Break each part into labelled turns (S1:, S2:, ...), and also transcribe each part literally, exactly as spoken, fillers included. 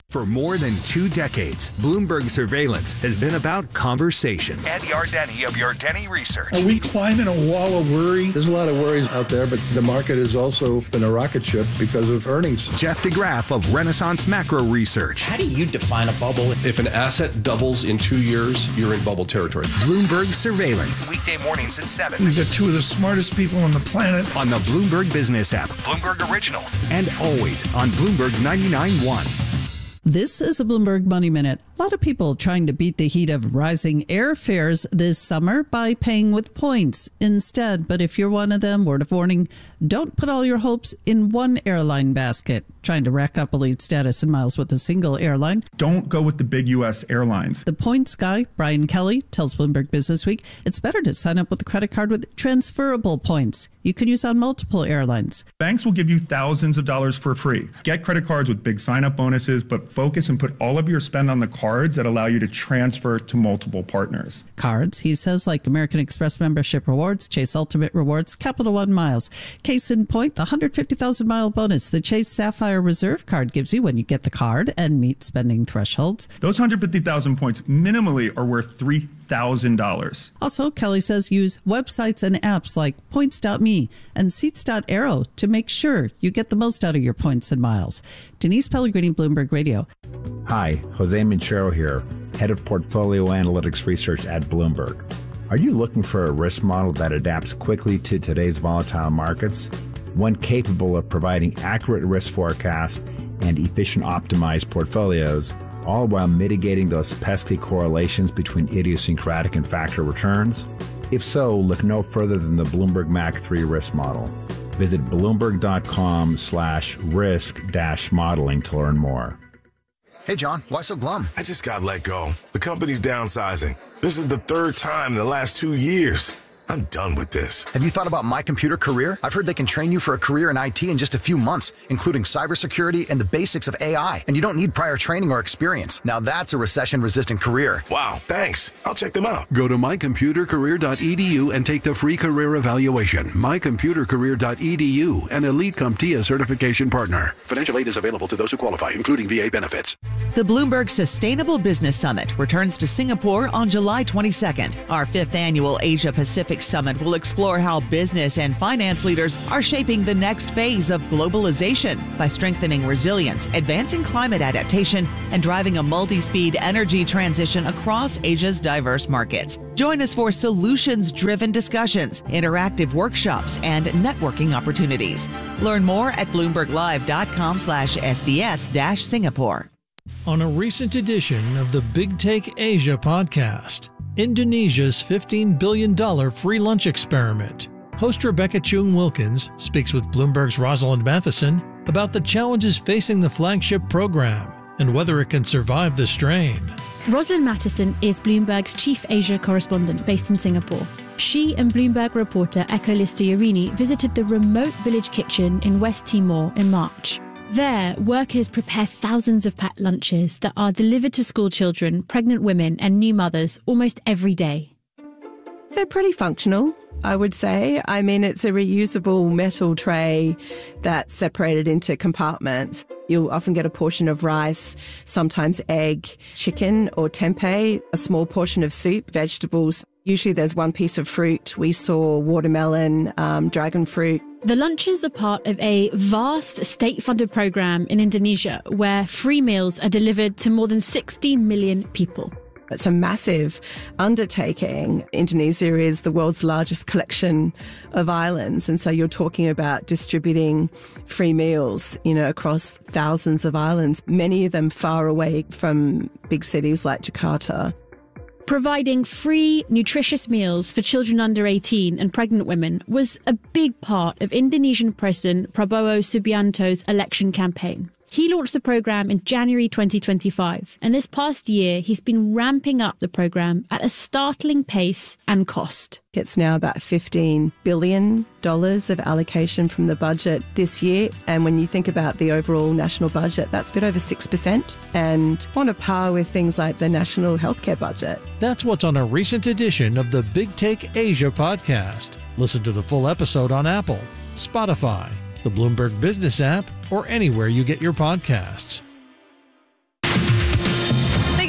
S1: For more than two decades, Bloomberg Surveillance has been about conversation.
S2: Ed Yardeni of Yardeni Research.
S3: Are we climbing a wall of worry?
S4: There's a lot of worries out there, but the market has also been a rocket ship because of earnings.
S1: Jeff DeGraff of Renaissance Macro Research.
S5: How do you define a bubble?
S6: If an asset doubles in two years, you're in bubble territory.
S1: Bloomberg Surveillance.
S2: Weekday mornings at seven.
S3: We've got two of the smartest people on the planet.
S1: On the Bloomberg Business app.
S2: Bloomberg Originals.
S1: And always on Bloomberg ninety-nine point one.
S7: This is a Bloomberg Money Minute. A lot of people trying to beat the heat of rising airfares this summer by paying with points instead. But if you're one of them, word of warning, don't put all your hopes in one airline basket. Trying to rack up elite status and miles with a single airline.
S8: Don't go with the big U S airlines.
S7: The points guy, Brian Kelly, tells Bloomberg Business Week, it's better to sign up with a credit card with transferable points you can use on multiple airlines.
S8: Banks will give you thousands of dollars for free. Get credit cards with big sign-up bonuses, but focus and put all of your spend on the cards that allow you to transfer to multiple partners.
S7: Cards, he says, like American Express membership rewards, Chase Ultimate rewards, Capital One miles. Case in point, the one hundred fifty thousand mile bonus the Chase Sapphire Reserve card gives you when you get the card and meet spending thresholds.
S8: Those one hundred fifty thousand points minimally are worth three thousand dollars.
S7: Also, Kelly says use websites and apps like points dot me and seats dot aero to make sure you get the most out of your points and miles. Denise Pellegrini, Bloomberg Radio.
S9: Hi, Jose Minchero here, Head of Portfolio Analytics Research at Bloomberg. Are you looking for a risk model that adapts quickly to today's volatile markets? One capable of providing accurate risk forecasts and efficient optimized portfolios, all while mitigating those pesky correlations between idiosyncratic and factor returns? If so, look no further than the Bloomberg M A C three risk model. Visit bloomberg.com slash risk dash modeling to learn more.
S10: Hey, John, why so glum?
S11: I just got let go. The company's downsizing. This is the third time in the last two years. I'm done with this.
S10: Have you thought about My Computer Career? I've heard they can train you for a career in I T in just a few months, including cybersecurity and the basics of A I. And you don't need prior training or experience. Now that's a recession-resistant career.
S11: Wow, thanks. I'll check them out.
S12: Go to my computer career dot e d u and take the free career evaluation. my computer career dot e d u, an Elite CompTIA certification partner. Financial aid is available to those who qualify, including V A benefits.
S13: The Bloomberg Sustainable Business Summit returns to Singapore on July twenty-second. Our fifth annual Asia Pacific Summit will explore how business and finance leaders are shaping the next phase of globalization by strengthening resilience, advancing climate adaptation, and driving a multi-speed energy transition across Asia's diverse markets. Join us for solutions-driven discussions, interactive workshops, and networking opportunities. Learn more at bloomberglive.com slash SBS dash Singapore.
S14: On a recent edition of the Big Take Asia podcast, Indonesia's fifteen billion dollars free lunch experiment. Host Rebecca Chung Wilkins speaks with Bloomberg's Rosalind Matheson about the challenges facing the flagship program and whether it can survive the strain.
S15: Rosalind Matheson is Bloomberg's chief Asia correspondent based in Singapore. She and Bloomberg reporter Eko Listoyarini visited the remote village kitchen in West Timor in March. There, workers prepare thousands of packed lunches that are delivered to school children, pregnant women and new mothers almost every day.
S16: They're pretty functional, I would say. I mean, it's a reusable metal tray that's separated into compartments. You'll often get a portion of rice, sometimes egg, chicken or tempeh, a small portion of soup, vegetables. Usually there's one piece of fruit. We saw watermelon, um, dragon fruit.
S15: The lunches are part of a vast state-funded program in Indonesia where free meals are delivered to more than sixty million people.
S16: It's a massive undertaking. Indonesia is the world's largest collection of islands, and so you're talking about distributing free meals, you know, across thousands of islands, many of them far away from big cities like Jakarta.
S15: Providing free, nutritious meals for children under eighteen and pregnant women was a big part of Indonesian President Prabowo Subianto's election campaign. He launched the program in January twenty twenty-five, and this past year he's been ramping up the program at a startling pace and cost.
S16: It's now about fifteen billion dollars of allocation from the budget this year, and when you think about the overall national budget, that's a bit over six percent, and on a par with things like the national healthcare budget.
S14: That's what's on a recent edition of the Big Take Asia podcast. Listen to the full episode on Apple, Spotify, the Bloomberg Business app, or anywhere you get your podcasts.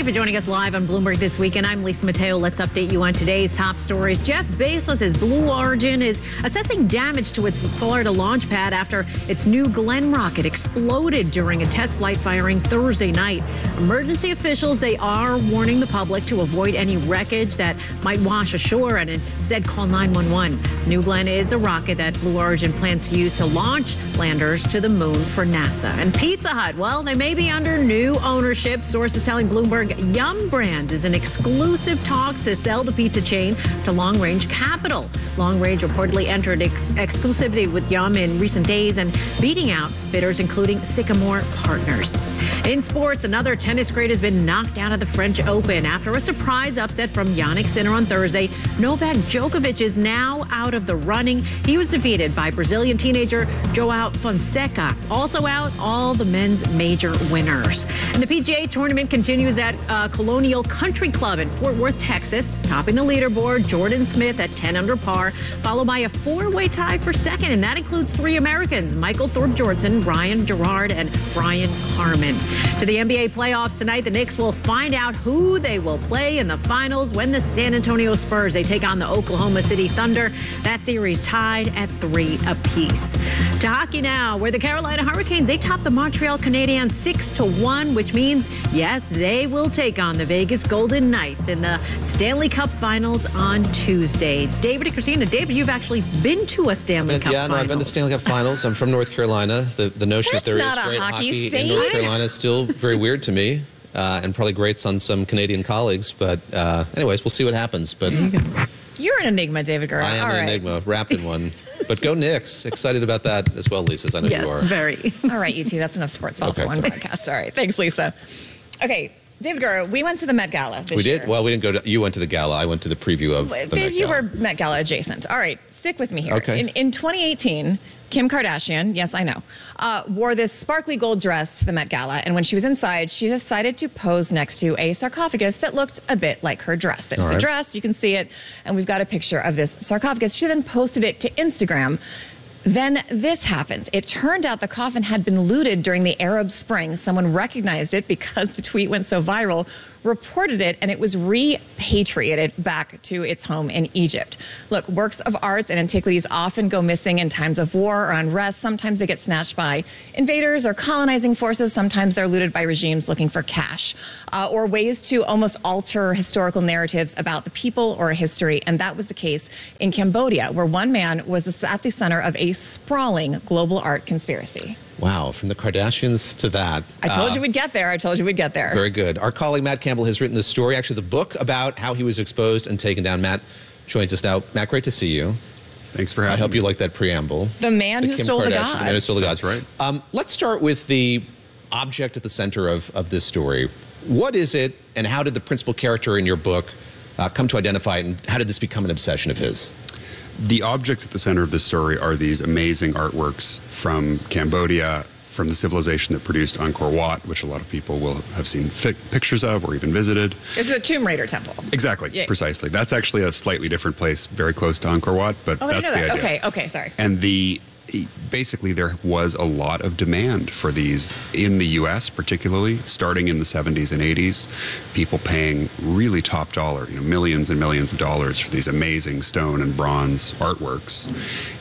S5: for joining us live on Bloomberg This Weekend. I'm Lisa Mateo. Let's update you on today's top stories. Jeff Bezos says Blue Origin is assessing damage to its Florida launch pad after its New Glenn rocket exploded during a test flight firing Thursday night. Emergency officials, they are warning the public to avoid any wreckage that might wash ashore and instead call nine one one. New Glenn is the rocket that Blue Origin plans to use to launch landers to the moon for NASA. And Pizza Hut, well, they may be under new ownership. Sources telling Bloomberg Yum Brands is in exclusive talks to sell the pizza chain to Long Range Capital. Long Range reportedly entered ex- exclusivity with Yum in recent days and beating out bidders including Sycamore Partners. In sports, another tennis great has been knocked out of the French Open after a surprise upset from Jannik Sinner on Thursday. Novak Djokovic is now out of the running. He was defeated by Brazilian teenager Joao Fonseca. Also out, all the men's major winners. And the P G A tournament continues at uh, Colonial Country Club in Fort Worth, Texas. Topping the leaderboard, Jordan Smith at ten under par, followed by a four-way tie for second, and that includes three Americans, Michael Thorpe-Jordan, Ryan Gerard, and Brian Harmon. To the N B A playoffs tonight, the Knicks will find out who they will play in the finals when the San Antonio Spurs, they take on the Oklahoma City Thunder. That series tied at three apiece. To hockey now, where the Carolina Hurricanes, they top the Montreal Canadiens six to one, which means, yes, they will take on the Vegas Golden Knights in the Stanley Cup Finals on Tuesday. David and Christina, David, you've actually been to a Stanley
S17: I've been,
S5: Cup
S17: yeah,
S5: Finals.
S17: no, I've been to Stanley Cup Finals. I'm from North Carolina. The the notion
S5: That's
S17: that there is
S5: not a
S17: great
S5: hockey
S17: hockey
S5: state.
S17: in North Carolina is still very weird to me, uh, and probably grates on some Canadian colleagues. But uh, anyways, we'll see what happens. But
S18: You're an enigma, David Gura.
S17: I am
S18: All
S17: an
S18: right.
S17: enigma, wrapped in one. But go Knicks. Excited about that as well, Lisa, as I know
S18: Yes,
S17: you are.
S5: very.
S18: All right, you two. That's enough sports ball
S17: Okay,
S18: for one
S17: fine.
S18: broadcast. All right. Thanks, Lisa. Okay, David Gura, we went to the Met Gala this
S17: We
S18: year.
S17: did? Well, we didn't go to, you went to the gala. I went to the preview of the Met
S18: You
S17: Gala.
S18: were Met Gala adjacent. All right, stick with me here.
S17: Okay.
S18: In, in twenty eighteen, Kim Kardashian, yes, I know, uh, wore this sparkly gold dress to the Met Gala. And when she was inside, she decided to pose next to a sarcophagus that looked a bit like her dress. There's
S19: All
S18: the
S19: right.
S18: dress. You can see it. And we've got a picture of this sarcophagus. She then posted it to Instagram. Then this happens. It turned out the coffin had been looted during the Arab Spring. Someone recognized it because the tweet went so viral, reported it, and it was repatriated back to its home in Egypt. Look, works of arts and antiquities often go missing in times of war or unrest. Sometimes they get snatched by invaders or colonizing forces. Sometimes they're looted by regimes looking for cash uh, or ways to almost alter historical narratives about the people or a history. And that was the case in Cambodia, where one man was the, at the center of a sprawling global art conspiracy.
S17: Wow, from the Kardashians to that.
S18: I told
S17: Uh,
S18: you we'd get there. I told you we'd get there.
S17: Very good. Our colleague Matt Campbell has written this story, actually the book about how he was exposed and taken down. Matt joins us now. Matt, great to see you.
S19: Thanks for having
S17: me. I hope
S19: me.
S17: you like that preamble.
S18: The man who
S17: Kim
S18: stole the
S17: Kardashian,
S18: gods.
S17: The man who stole the gods.
S19: That's right.
S17: Um, let's start with the object at the center of, of this story. What is it, and how did the principal character in your book uh, come to identify it, and how did this become an obsession of his?
S19: The objects at the center of this story are these amazing artworks from Cambodia, from the civilization that produced Angkor Wat, which a lot of people will have seen fi- pictures of or even visited.
S18: It's the Tomb Raider temple.
S19: Exactly,
S18: Yeah.
S19: precisely. That's actually a slightly different place, very close to Angkor Wat, but
S18: Oh, I
S19: that's
S18: didn't know
S19: the
S18: that.
S19: idea.
S18: Okay, okay, sorry.
S19: And the basically there was a lot of demand for these in the U S, particularly starting in the seventies and eighties. People paying really top dollar, you know, millions and millions of dollars for these amazing stone and bronze artworks.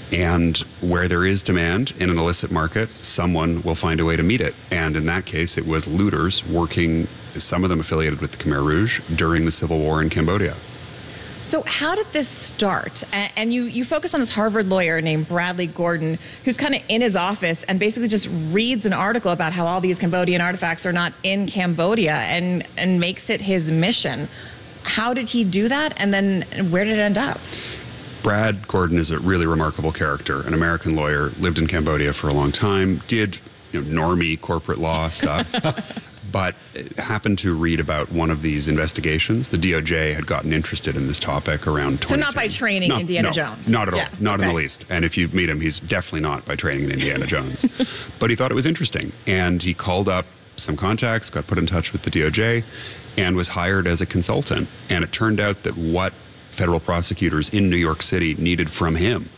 S19: And where there is demand in an illicit market, someone will find a way to meet it. And in that case, it was looters working, some of them affiliated with the Khmer Rouge, during the civil war in Cambodia.
S18: So how did this start? A- And you, you focus on this Harvard lawyer named Bradley Gordon, who's kind of in his office and basically just reads an article about how all these Cambodian artifacts are not in Cambodia and, and makes it his mission. How did he do that? And then where did it end up?
S19: Brad Gordon is a really remarkable character, an American lawyer, lived in Cambodia for a long time, did you know, normie corporate law stuff, but happened to read about one of these investigations. The D O J had gotten interested in this topic around
S18: So not by training
S19: No,
S18: Indiana
S19: no,
S18: Jones?
S19: Not at all.
S18: Yeah,
S19: Not in
S18: okay.
S19: the least. And if you meet him, he's definitely not by training in Indiana Jones. But he thought it was interesting. And he called up some contacts, got put in touch with the D O J, and was hired as a consultant. And it turned out that what federal prosecutors in New York City needed from him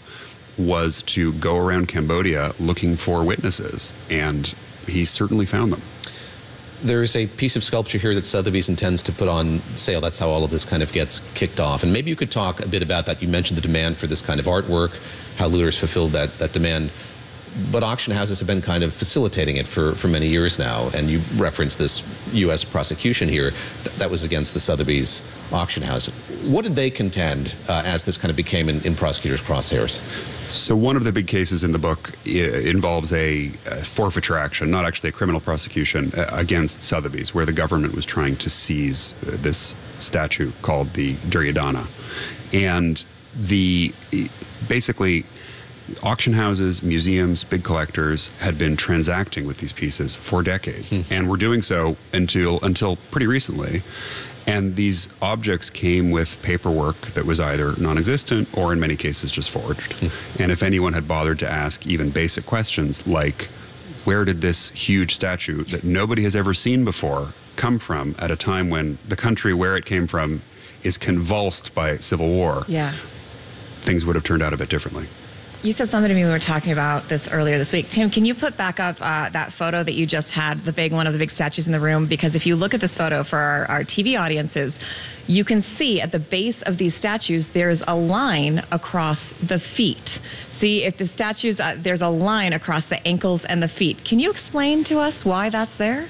S19: was to go around Cambodia looking for witnesses. And he certainly found them.
S17: There's a piece of sculpture here that Sotheby's intends to put on sale. That's how all of this kind of gets kicked off. And maybe you could talk a bit about that. You mentioned the demand for this kind of artwork, how looters fulfilled that, that demand. But auction houses have been kind of facilitating it for, for many years now. And you referenced this U S prosecution here. Th that was against the Sotheby's auction house. What did they contend uh, as this kind of became in, in prosecutors' crosshairs?
S19: So one of the big cases in the book I- involves a, a forfeiture action, not actually a criminal prosecution, uh, against Sotheby's, where the government was trying to seize uh, this statue called the Duryodhana. And the basically auction houses, museums, big collectors had been transacting with these pieces for decades, mm. and were doing so until until pretty recently. And these objects came with paperwork that was either non-existent or in many cases just forged. Mm. And if anyone had bothered to ask even basic questions like, where did this huge statue that nobody has ever seen before come from at a time when the country where it came from is convulsed by civil war,
S18: Yeah.
S19: things would have turned out a bit differently.
S18: You said something to me when we were talking about this earlier this week. Tim, can you put back up uh, that photo that you just had, the big one of the big statues in the room? Because if you look at this photo for our, our T V audiences, you can see at the base of these statues, there's a line across the feet. See, if the statues, uh, there's a line across the ankles and the feet. Can you explain to us why that's there?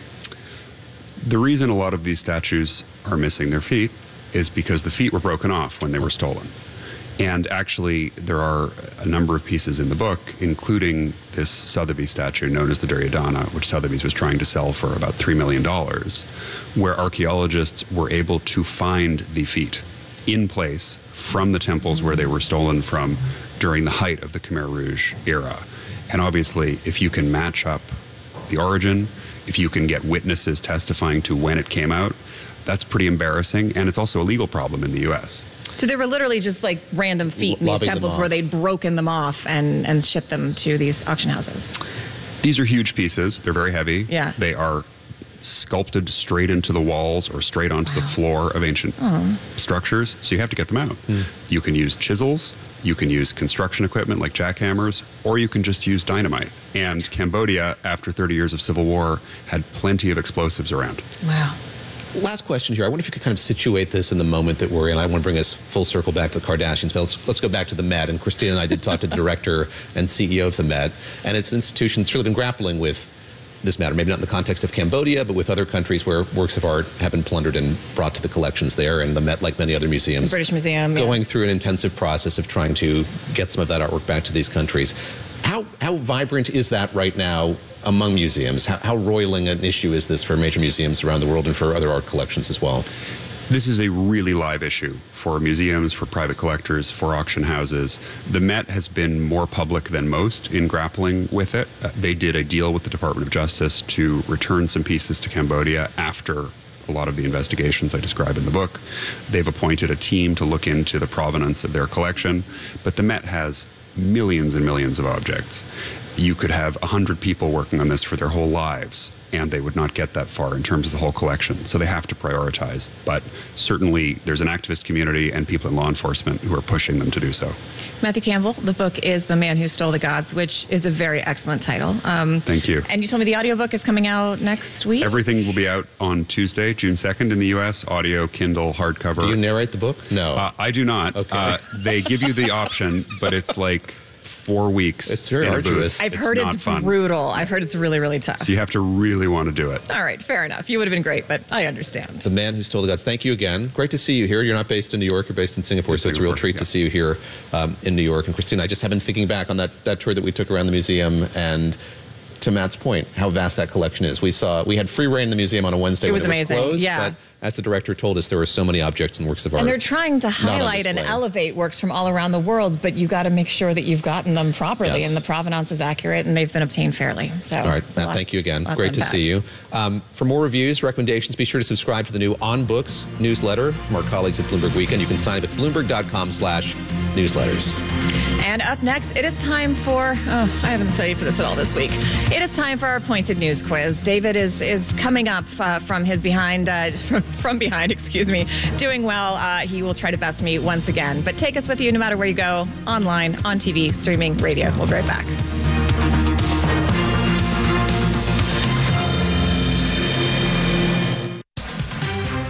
S19: The reason a lot of these statues are missing their feet is because the feet were broken off when they were stolen. And actually, there are a number of pieces in the book, including this Sotheby's statue known as the Duryodhana, which Sotheby's was trying to sell for about three million dollars, where archaeologists were able to find the feet in place from the temples where they were stolen from during the height of the Khmer Rouge era. And obviously, if you can match up the origin, if you can get witnesses testifying to when it came out, that's pretty embarrassing, and it's also a legal problem in the U S.
S18: So there were literally just like random feet in these
S17: Lobbing them
S18: temples where
S17: off.
S18: they'd broken them off and, and shipped them to these auction houses.
S19: These are huge pieces. They're very heavy.
S18: Yeah.
S19: They are sculpted straight into the walls or straight onto the floor of ancient
S18: Oh.
S19: structures, so you have to get them out. You can use chisels, you can use construction equipment like jackhammers, or you can just use dynamite. And Cambodia, after thirty years of civil war, had plenty of explosives around.
S18: Wow.
S17: Last question here. I wonder if you could kind of situate this in the moment that we're in. I want to bring us full circle back to the Kardashians, but let's, let's go back to the Met. And Christina and I did talk to the director and C E O of the Met, and it's an institution that's really been grappling with this matter, maybe not in the context of Cambodia, but with other countries where works of art have been plundered and brought to the collections there, and the Met, like many other museums,
S18: British Museum, yeah.
S17: going through an intensive process of trying to get some of that artwork back to these countries. How, how vibrant is that right now among museums? How, how roiling an issue is this for major museums around the world and for other art collections as well?
S19: This is a really live issue for museums, for private collectors, for auction houses. The Met has been more public than most in grappling with it. Uh, they did a deal with the Department of Justice to return some pieces to Cambodia after a lot of the investigations I describe in the book. They've appointed a team to look into the provenance of their collection, but the Met has millions and millions of objects. You could have one hundred people working on this for their whole lives, and they would not get that far in terms of the whole collection. So they have to prioritize. But certainly there's an activist community and people in law enforcement who are pushing them to do so.
S18: Matthew Campbell, the book is The Man Who Stole the Gods, which is a very excellent title. Um,
S19: Thank you.
S18: And you told me the audiobook is coming out next week?
S19: Everything will be out on Tuesday, June second in the U S, audio, Kindle, hardcover.
S17: Do you narrate the book? No.
S19: Uh, I do not.
S17: Okay.
S19: Uh, they give you the option, but it's like four weeks.
S17: It's very
S19: in a
S17: arduous.
S19: booth.
S18: I've heard
S19: not
S18: it's
S19: fun.
S18: brutal. I've heard it's really, really tough.
S19: So you have to really want to do it.
S18: All right, fair enough. You would have been great, but I understand.
S17: The Man Who Stole the Gods. Thank you again. Great to see you here. You're not based in New York. You're based in Singapore, so it's a real treat to see you here um, in New York. And Christina, I just have been thinking back on that, that tour that we took around the museum, and to Matt's point, how vast that collection is. We saw, we had free reign in the museum on a Wednesday
S18: It
S17: when
S18: was
S17: it was
S18: amazing,
S17: closed,
S18: yeah.
S17: but as the director told us, there were so many objects and works of art.
S18: And they're trying to
S17: not on
S18: highlight and
S17: display.
S18: elevate works from all around the world, but you've got to make sure that you've gotten them properly
S17: Yes.
S18: and the provenance is accurate and they've been obtained fairly. So,
S17: All right, Matt,
S18: lot-
S17: thank you again.
S18: lots
S17: Great to
S18: unpack.
S17: see you. Um, for more reviews, recommendations, be sure to subscribe to the new On Books newsletter from our colleagues at Bloomberg Weekend. You can sign up at bloomberg.com slash newsletters.
S18: And up next, it is time for, oh, I haven't studied for this at all this week. It is time for our Pointed News quiz. David is is coming up uh, from his behind, uh, from, from behind, excuse me, doing well. Uh, he will try to best me once again. But take us with you no matter where you go, online, on T V, streaming, radio. We'll be right back.
S17: All right,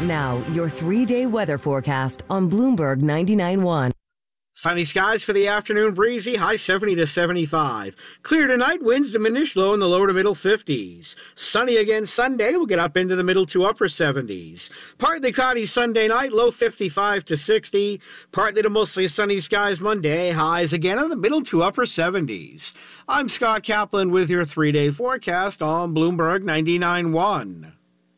S20: now, your three-day weather forecast on Bloomberg ninety-nine point one.
S21: Sunny skies for the afternoon, breezy, high seventy to seventy-five. Clear tonight, winds diminish, low in the lower to middle fifties. Sunny again Sunday, we'll get up into the middle to upper seventies. Partly cloudy Sunday night, low fifty-five to sixty. Partly to mostly sunny skies Monday, highs again in the middle to upper seventies. I'm Scott Kaplan with your three-day forecast on Bloomberg ninety-nine point one.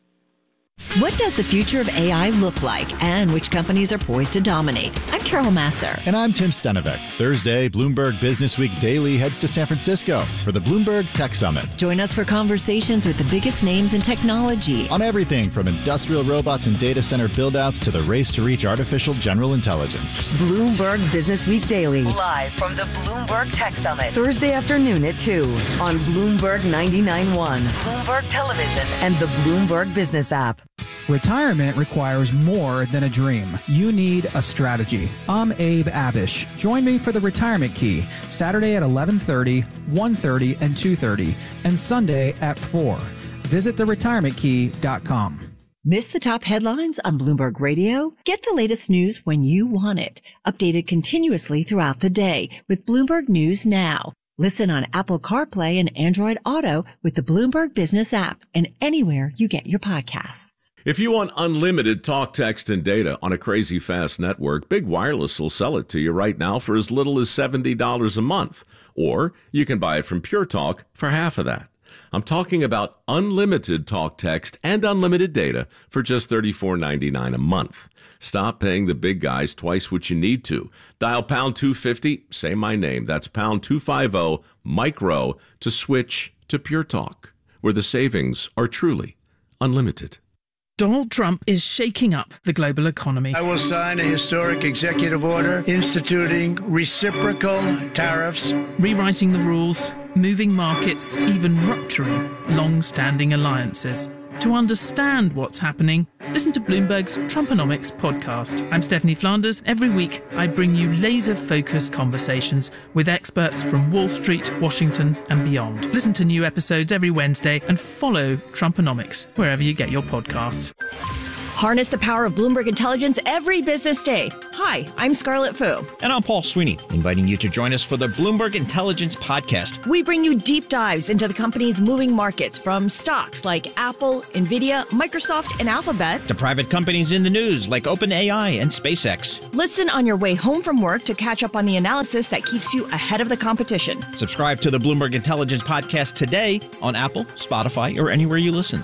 S22: What does the future of A I look like, and which companies are poised to dominate? I'm Carol Masser.
S23: And I'm Tim Stenevec. Thursday, Bloomberg Business Week Daily heads to San Francisco for the Bloomberg Tech Summit.
S22: Join us for conversations with the biggest names in technology.
S23: On everything from industrial robots and data center buildouts to the race to reach artificial general intelligence.
S20: Bloomberg Business Week Daily. Live from the Bloomberg Tech Summit. Thursday afternoon at two on Bloomberg ninety-nine point one, Bloomberg Television, and the Bloomberg Business app.
S24: Retirement requires more than a dream. You need a strategy. I'm Abe Abish. Join me for the Retirement Key, Saturday at eleven thirty, one thirty, and two thirty, and Sunday at four. Visit the retirement key dot com.
S22: Miss the top headlines on Bloomberg Radio? Get the latest news when you want it. Updated continuously throughout the day with Bloomberg News Now. Listen on Apple CarPlay and Android Auto with the Bloomberg Business app and anywhere you get your podcasts.
S25: If you want unlimited talk, text, and data on a crazy fast network, Big Wireless will sell it to you right now for as little as seventy dollars a month. Or you can buy it from Pure Talk for half of that. I'm talking about unlimited talk, text, and unlimited data for just thirty-four ninety-nine a month. Stop paying the big guys twice what you need to. Dial pound two fifty, say my name. That's pound two fifty, micro, to switch to Pure Talk, where the savings are truly unlimited.
S26: Donald Trump is shaking up the global economy.
S3: I will sign a historic executive order instituting reciprocal tariffs,
S26: rewriting the rules, moving markets, even rupturing long-standing alliances. To understand what's happening, listen to Bloomberg's Trumponomics podcast. I'm Stephanie Flanders. Every week, I bring you laser-focused conversations with experts from Wall Street, Washington, and beyond. Listen to new episodes every Wednesday and follow Trumponomics wherever you get your podcasts.
S27: Harness the power of Bloomberg Intelligence every business day. Hi, I'm Scarlett Fu.
S28: And I'm Paul Sweeney, inviting you to join us for the Bloomberg Intelligence Podcast.
S27: We bring you deep dives into the company's moving markets, from stocks like Apple, Nvidia, Microsoft, and Alphabet,
S28: to private companies in the news like OpenAI and SpaceX.
S27: Listen on your way home from work to catch up on the analysis that keeps you ahead of the competition.
S28: Subscribe to the Bloomberg Intelligence Podcast today on Apple, Spotify, or anywhere you listen.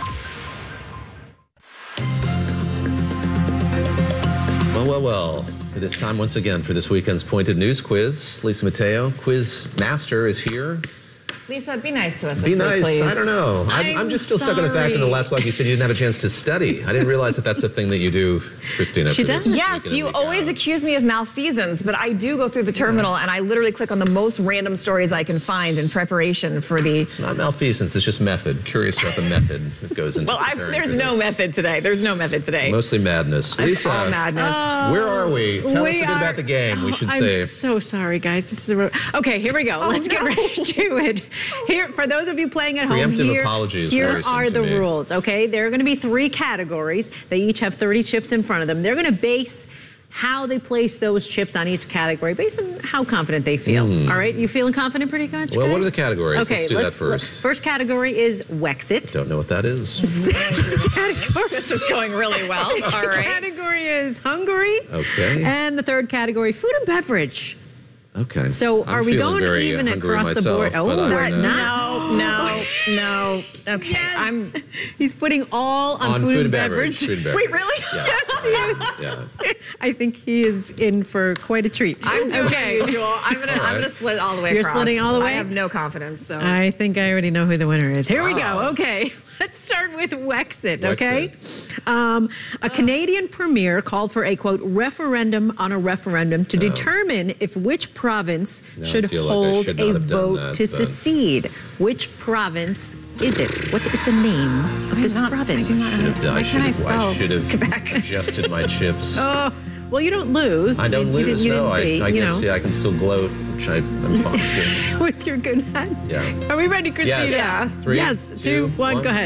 S17: Well, well, well. It is time once again for this weekend's Pointed News Quiz. Lisa Mateo, quiz master, is here.
S18: Lisa, be nice to us
S17: Be
S18: this
S17: nice.
S18: week, please.
S17: I don't know. I'm, I'm, I'm just still sorry. stuck on the fact that in the last blog you said you didn't have a chance to study. I didn't realize that that's a thing that you do, Christina.
S18: She does. Yes, you always accuse me of malfeasance, but I do go through the terminal yeah. and I literally click on the most random stories I can find in preparation for the...
S17: It's not malfeasance, it's just method. Curious about the method that goes into
S18: Well, I, there's no this. method today. There's no method today.
S17: Mostly madness.
S18: It's
S17: Lisa,
S18: all madness.
S17: Uh, where are we? Tell we us a bit are, about the game, we should
S5: I'm
S17: say.
S5: I'm so sorry, guys. This is a... Okay, here we go. Oh, Let's no. get right into it. Here, for those of you playing at home,
S17: Preemptive
S5: here,
S17: apologies
S5: here are the
S17: me.
S5: rules, okay? There are going to be three categories. They each have thirty chips in front of them. They're going to base how they place those chips on each category based on how confident they feel. Mm. All right? You feeling confident pretty much,
S17: Well,
S5: guys?
S17: what are the categories?
S5: Okay,
S17: let's do
S5: let's,
S17: that first.
S5: First category is Wexit.
S17: Don't know what that is.
S5: category.
S18: This is going really well. All right.
S5: Category is Hungary.
S17: Okay.
S5: And the third category, food and beverage.
S17: Okay.
S5: So
S17: I'm
S5: are we going
S17: very
S5: even across
S17: myself,
S5: the board? Oh, we're
S17: uh,
S5: not.
S18: No, no, no. Okay.
S5: Yes.
S18: I'm.
S5: He's putting all on,
S17: on
S5: food,
S17: food
S5: and
S17: beverage.
S5: beverage.
S17: Food and beverage.
S18: Wait, really?
S17: Yeah.
S5: Yes, yes.
S17: Yeah.
S5: I think he is in for quite a treat.
S18: I'm doing
S5: okay.
S18: usual. I'm gonna.
S17: All right.
S18: I'm gonna split all the way
S5: You're
S18: across.
S5: splitting all the way?
S18: I have no confidence. So.
S5: I think I already know who the winner is. Here
S17: wow.
S5: we go. Okay. Let's start with Wexit,
S17: Wexit.
S5: okay? Um, a Canadian premier called for a, quote, referendum on a referendum to
S17: no.
S5: determine if which province
S17: no,
S5: should hold
S17: like should
S5: a vote
S17: that,
S5: to
S17: but...
S5: secede. Which province is it? What is the name of this
S18: not,
S5: province?
S18: I do not
S17: should have done. I should have,
S18: I
S17: I should have
S18: Quebec?
S17: adjusted my chips.
S5: Oh, well, you don't lose.
S17: I don't
S5: you,
S17: lose.
S5: You
S17: no, I,
S5: beat,
S17: I
S5: you
S17: guess
S5: know.
S17: yeah, I can still gloat, which I, I'm fine doing.
S5: With your good hand.
S17: Yeah.
S5: Are we ready, Christina?
S17: Yes.
S5: Yeah.
S17: Three,
S5: yes.
S17: two,
S5: Two, one,
S17: one.
S5: go ahead.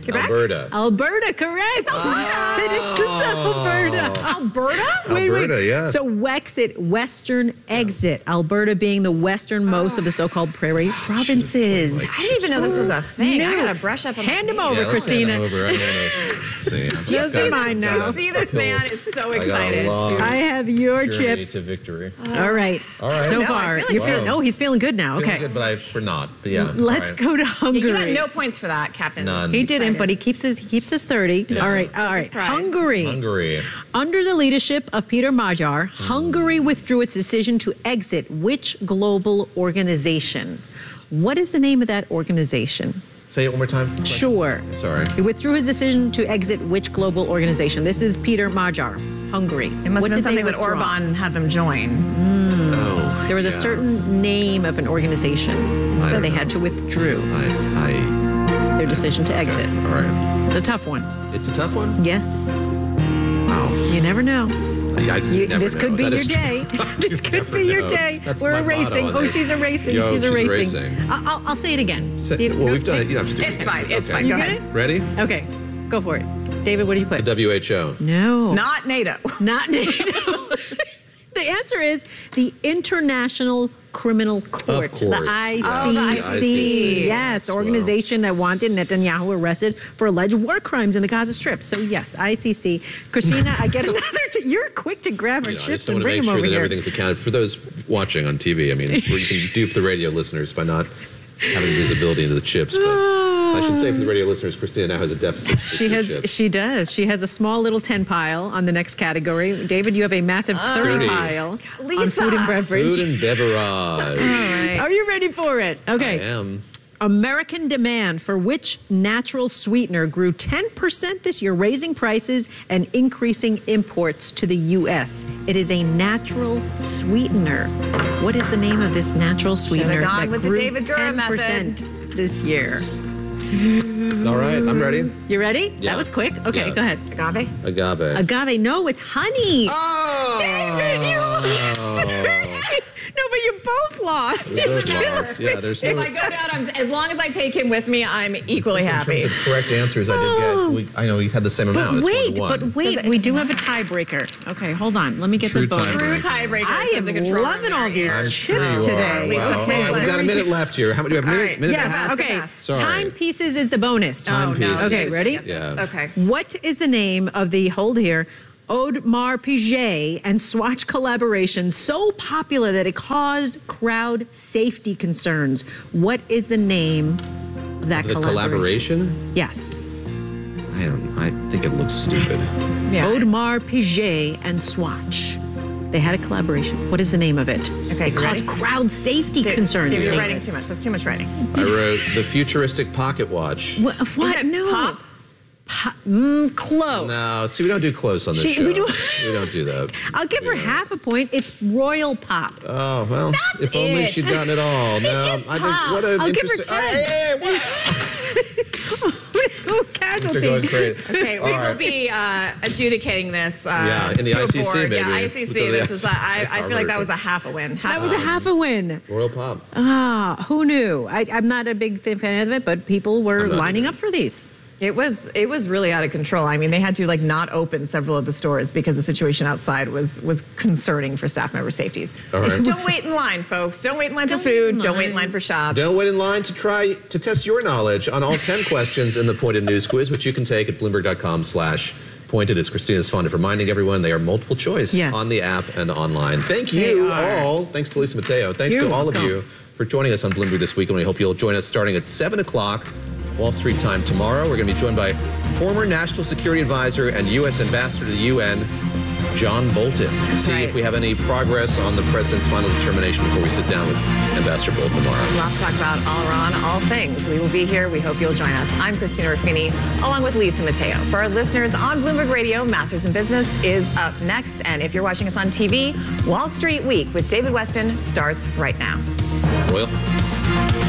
S5: Correct?
S1: Alberta.
S5: Alberta, correct. It's Alberta. It is Alberta.
S18: Alberta?
S5: Wait, wait.
S1: Alberta, yeah.
S5: So Wexit, western exit. Alberta being the westernmost of the so-called prairie provinces.
S18: I didn't even know this was a thing. I gotta brush up on
S5: Hand
S18: the
S5: him over,
S1: Yeah, let's
S5: Christina.
S1: hand him over. I'm gonna see. I'm
S5: Just
S1: got-
S5: mine now.
S18: See, this man is so
S1: I got a
S18: excited.
S1: long
S5: I have your
S1: journey
S5: chips.
S1: to victory.
S5: All right.
S1: All right.
S5: So
S1: No, I
S5: far,
S18: feel like
S5: you're
S1: wow.
S5: feeling. Oh, he's feeling good now.
S1: Feeling
S5: Okay.
S1: good, but I we're not. But yeah.
S5: Let's
S1: all right.
S5: go to
S18: Yeah,
S5: Hungary.
S18: you got no points for that, Captain.
S1: None.
S5: He didn't, but he keeps his he keeps his thirty.
S18: Just
S5: all
S18: as-
S5: right,
S18: just
S5: all
S18: as
S5: right.
S18: pride.
S5: Hungary.
S1: Hungary.
S5: Under the leadership of Peter Magyar, Hungary withdrew its decision to exit which global organization? What is the name of that organization?
S1: Say it one more time.
S5: Sure.
S1: Sorry.
S5: He withdrew his decision to exit which global organization? This is Peter Magyar, Hungary.
S18: It must
S5: What
S18: have been
S5: did they
S18: something that
S5: withdraw?
S18: Orban had them join.
S1: Oh.
S5: There was a
S1: yeah.
S5: certain name of an organization
S1: I
S5: that
S1: don't
S5: they
S1: know.
S5: had to withdraw
S1: I.
S5: their decision to exit.
S1: I. All right.
S5: It's a tough one.
S1: It's a tough one.
S5: Yeah.
S1: Wow.
S5: You never know.
S1: I, I
S5: You,
S1: never
S5: this
S1: know.
S5: could be
S1: That
S5: your
S1: is
S5: day.
S1: true.
S5: This
S1: You
S5: could
S1: never
S5: be your
S1: know.
S5: day.
S1: That's
S5: We're
S1: my motto
S5: erasing.
S1: on
S5: Oh,
S1: this.
S5: she's erasing.
S1: Yo,
S5: she's
S1: she's
S5: erasing.
S1: erasing.
S5: I'll, I'll, I'll say it again.
S1: Say-
S5: David,
S1: well,
S5: no,
S1: we've done it.
S5: David.
S1: You don't have to do it.
S18: It's
S1: again.
S18: fine. It's
S1: Okay.
S18: fine. Go
S5: You
S18: ahead.
S5: get
S1: Ready?
S5: Okay, go for it. David, what did you
S1: The
S5: put?
S1: W H O.
S5: No.
S18: Not NATO.
S5: Not NATO. The answer is the International Criminal Court,
S1: course.
S5: the I C C.
S18: Oh, the I C C.
S5: Yes, organization that wanted Netanyahu arrested for alleged war crimes in the Gaza Strip. So yes, I C C. Christina, I get another. Ch- You're quick to grab her
S1: You know, I
S5: chips
S1: just
S5: and
S1: want to
S5: bring
S1: make
S5: them
S1: sure
S5: over
S1: that
S5: here.
S1: everything's accounted for those watching on T V. I mean, where you can dupe the radio listeners by not having visibility into the chips. But I should say for the radio listeners, Christina now has a deficit. of
S5: She
S1: sixty
S5: has.
S1: chips.
S5: She does. She has a small little ten pile on the next category. David, you have a massive thirty
S1: thirty.
S5: pile on
S18: Lisa.
S5: food and beverage.
S1: Food and beverage.
S5: Are you ready for it? Okay.
S1: I am.
S5: American demand for which natural sweetener grew ten percent this year, raising prices and increasing imports to the U S? It is a natural sweetener. What is the name of this natural sweetener
S18: gone
S5: that
S18: with the
S5: grew
S18: David Durham
S5: ten percent this year?
S1: All right, I'm ready.
S5: You ready?
S1: Yeah.
S5: That was quick. Okay,
S1: Yeah.
S5: go ahead.
S18: Agave?
S1: Agave.
S5: Agave. No, it's honey.
S1: Oh!
S5: David, you lost. No, but you both lost.
S1: We both lost. Yeah, there's no.
S18: If I go down, I'm, as long as I take him with me, I'm equally
S1: In
S18: happy.
S1: terms of correct answers, I did get. We, I know we had the same
S5: But
S1: amount. It's
S5: wait,
S1: one to one.
S5: but wait,
S18: Does it-
S5: we
S18: it
S5: do
S18: doesn't
S5: have a tiebreaker. Okay, hold on. Let me get
S1: True
S5: the bonus.
S18: True
S1: tiebreaker.
S18: tiebreaker.
S5: I
S18: says
S5: am
S18: the controller
S5: loving all these
S18: here.
S1: I'm
S5: chips
S1: sure you
S5: today.
S1: are.
S18: Lisa,
S1: Wow.
S18: okay,
S1: All right, we've got a minute left here. How many do we have? A minute,
S18: right.
S1: minute
S5: Yes,
S1: and a half?
S5: okay.
S18: fast.
S1: Sorry.
S5: Timepieces is the bonus.
S18: Oh, no.
S1: Timepiece.
S5: Okay, ready?
S1: Yeah.
S18: Okay.
S5: What is the name of the, hold here, Audemars Piguet and Swatch collaboration so popular that it caused crowd safety concerns? What is the name of that
S1: The
S5: collaboration?
S1: collaboration?
S5: Yes.
S1: I don't. I think it looks stupid.
S18: Yeah.
S5: Audemars Piguet and Swatch. They had a collaboration. What is the name of it?
S18: Okay,
S5: It
S18: you
S5: caused
S18: ready?
S5: crowd safety
S18: Dude,
S5: concerns.
S18: Dude, you're
S5: David.
S18: writing too much. That's too much writing.
S1: I wrote the futuristic pocket watch.
S5: What? what?
S18: Isn't it
S5: No.
S18: Pop?
S5: Pop. Mm, close.
S1: No, see, we don't do close on this
S5: She-
S1: show.
S5: we do-
S1: We don't do that.
S5: I'll give her half a point. It's Royal Pop.
S1: Oh well,
S5: That's
S1: if only
S5: it.
S1: she'd gotten it all. No,
S5: It is
S1: I
S5: pop.
S1: think what an
S5: I'll give her
S1: interesting.
S5: ten.
S1: Hey, hey, hey, what?
S5: Casualty.
S1: They're going crazy.
S18: Okay, we
S1: All
S18: will
S1: right.
S18: be uh, adjudicating this. Uh,
S1: Yeah, in the
S18: to a
S1: I C C,
S18: board.
S1: baby.
S18: Yeah, I
S1: We'll
S18: C
S1: go
S18: C.
S1: to
S18: This
S1: the
S18: is. Uh, I, I feel like that was a
S1: version.
S18: half a win. Half
S5: That was a half a win.
S1: Royal Pop.
S5: Ah, who knew? I, I'm not a big fan of it, but people were
S1: I'm not
S5: lining
S1: either.
S5: up for these.
S18: It was it was really out of control. I mean, they had to like not open several of the stores because the situation outside was was concerning for staff member safeties.
S1: All right.
S18: Don't wait in line, folks. Don't wait in line for
S5: Don't wait in
S18: food. Don't wait in
S5: line.
S18: line for shops.
S1: Don't wait in line to try to test your knowledge on all ten questions in the Pointed News Quiz, which you can take at Bloomberg.com slash pointed. As Christina's fond of reminding everyone, they are multiple choice
S5: Yes.
S1: on the app and online. Thank you all. Thanks to Lisa Mateo. Thanks
S5: You're
S1: to all
S5: welcome.
S1: of you for joining us on Bloomberg this week, and we hope you'll join us starting at seven o'clock Wall Street time tomorrow. We're going to be joined by former National Security Advisor and U S Ambassador to the U N, John Bolton, to see
S18: right.
S1: if we have any progress on the president's final determination before we sit down with Ambassador Bolton tomorrow.
S18: Lots to talk about all around, all things. We will be here. We hope you'll join us. I'm Christina Ruffini, along with Lisa Mateo. For our listeners on Bloomberg Radio, Masters in Business is up next. And if you're watching us on T V, Wall Street Week with David Weston starts right now.
S1: Well.